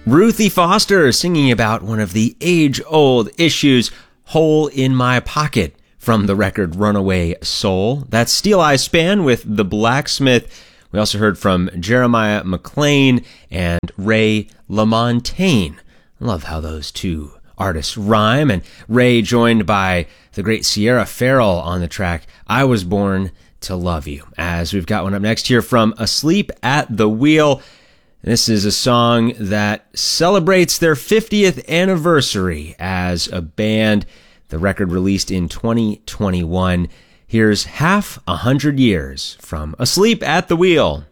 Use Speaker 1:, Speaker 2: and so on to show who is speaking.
Speaker 1: Ruthie Foster singing about one of the age-old issues, Hole in My Pocket, from the record Runaway Soul. That's Steel Eye Span with The Blacksmith. We also heard from Jeremiah McLean and Ray LaMontagne. I love how those two artists rhyme. And Ray joined by the great Sierra Farrell on the track I Was Born to Love You. As we've got one up next here from Asleep at the Wheel. This is a song that celebrates their 50th anniversary as a band. The record released in 2021. Here's Half a Hundred Years from Asleep at the Wheel.